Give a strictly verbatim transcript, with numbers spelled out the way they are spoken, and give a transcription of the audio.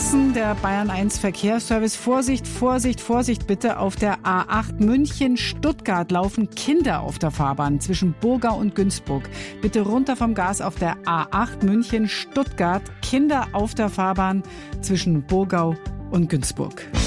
Sachsen, der Bayern eins Verkehrsservice. Vorsicht, Vorsicht, Vorsicht bitte. Auf der A acht München-Stuttgart laufen Kinder auf der Fahrbahn zwischen Burgau und Günzburg. Bitte runter vom Gas auf der A acht München-Stuttgart. Kinder auf der Fahrbahn zwischen Burgau und Günzburg.